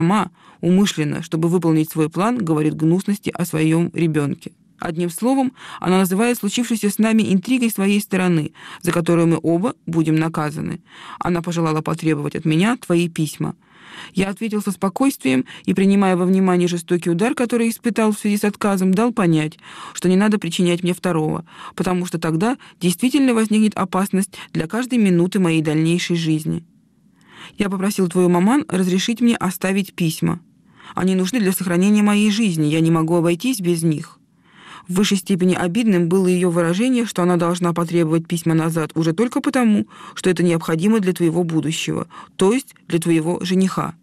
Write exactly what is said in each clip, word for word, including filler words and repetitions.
сама умышленно, чтобы выполнить свой план, говорит гнусности о своем ребенке. Одним словом, она называет случившееся с нами интригой своей стороны, за которую мы оба будем наказаны. Она пожелала потребовать от меня твои письма. Я ответил со спокойствием и, принимая во внимание жестокий удар, который испытал в связи с отказом, дал понять, что не надо причинять мне второго, потому что тогда действительно возникнет опасность для каждой минуты моей дальнейшей жизни. Я попросил твою маман разрешить мне оставить письма. Они нужны для сохранения моей жизни, я не могу обойтись без них. В высшей степени обидным было ее выражение, что она должна потребовать письма назад уже только потому, что это необходимо для твоего будущего, то есть для твоего жениха.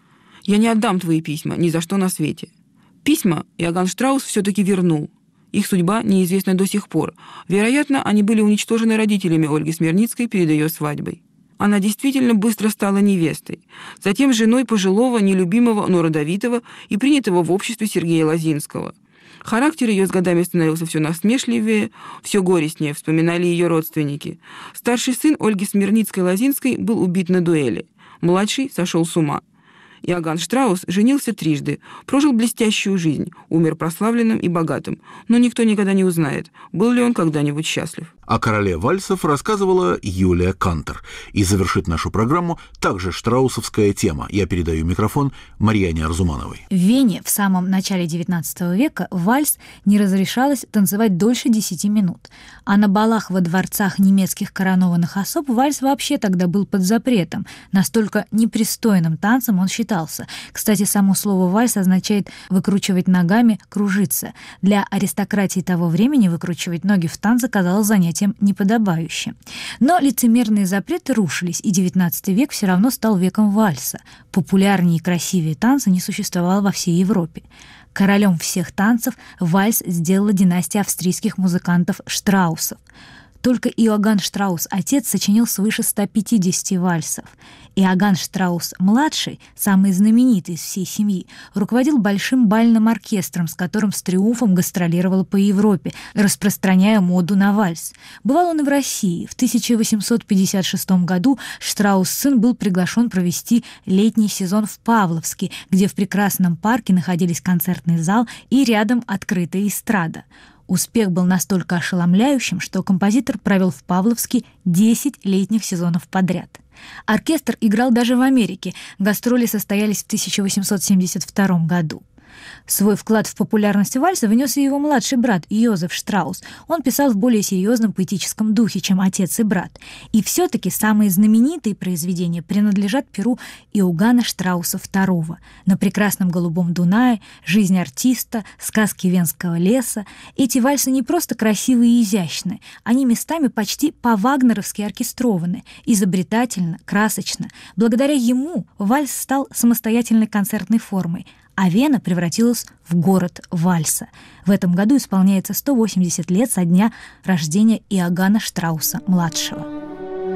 Я не отдам твои письма ни за что на свете. Письма Иоганн Штраус все-таки вернул. Их судьба неизвестна до сих пор. Вероятно, они были уничтожены родителями Ольги Смирницкой перед ее свадьбой. Она действительно быстро стала невестой, затем женой пожилого, нелюбимого, но родовитого и принятого в обществе Сергея Лозинского. Характер ее с годами становился все насмешливее, все горестнее, вспоминали ее родственники. Старший сын Ольги Смирницкой-Лозинской был убит на дуэли. Младший сошел с ума. Иоганн Штраус женился трижды, прожил блестящую жизнь, умер прославленным и богатым, но никто никогда не узнает, был ли он когда-нибудь счастлив. О короле вальсов рассказывала Юлия Кантер. И завершит нашу программу также штраусовская тема. Я передаю микрофон Марьяне Арзумановой. В Вене в самом начале девятнадцатого века вальс не разрешалось танцевать дольше десяти минут. А на балах во дворцах немецких коронованных особ вальс вообще тогда был под запретом. Настолько непристойным танцем он считался. Кстати, само слово «вальс» означает «выкручивать ногами, кружиться». Для аристократии того времени выкручивать ноги в танце казалось занятием неподобающим. Но лицемерные запреты рушились, и девятнадцатый век все равно стал веком вальса. Популярнее и красивее танца не существовало во всей Европе. Королем всех танцев вальс сделала династия австрийских музыкантов Штраусов. Только Иоганн Штраус, отец, сочинил свыше ста пятидесяти вальсов. Иоганн Штраус-младший, самый знаменитый из всей семьи, руководил большим бальным оркестром, с которым с триумфом гастролировал по Европе, распространяя моду на вальс. Бывал он и в России. В тысяча восемьсот пятьдесят шестом году Штраус-сын был приглашен провести летний сезон в Павловске, где в прекрасном парке находились концертный зал и рядом открытая эстрада. Успех был настолько ошеломляющим, что композитор провел в Павловске десять летних сезонов подряд. Оркестр играл даже в Америке. Гастроли состоялись в тысяча восемьсот семьдесят втором году. Свой вклад в популярность вальса внес и его младший брат Йозеф Штраус. Он писал в более серьезном поэтическом духе, чем отец и брат. И все-таки самые знаменитые произведения принадлежат перу Иоганна Штрауса второго. «На прекрасном голубом Дунае», «Жизнь артиста», «Сказки Венского леса». Эти вальсы не просто красивые и изящны, они местами почти по-вагнеровски оркестрованы, изобретательно, красочно. Благодаря ему вальс стал самостоятельной концертной формой, а Вена превратилась в город вальса. В этом году исполняется сто восемьдесят лет со дня рождения Иоганна Штрауса-младшего.